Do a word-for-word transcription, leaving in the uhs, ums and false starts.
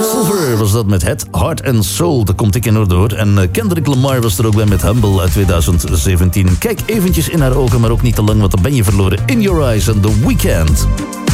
Silver was dat met Het Heart and Soul. Dat komt ik in orde hoor. En uh, Kendrick Lamar was er ook bij met Humble uit twintig zeventien. Kijk eventjes in haar ogen, maar ook niet te lang, want dan ben je verloren. In Your Eyes and The Weeknd.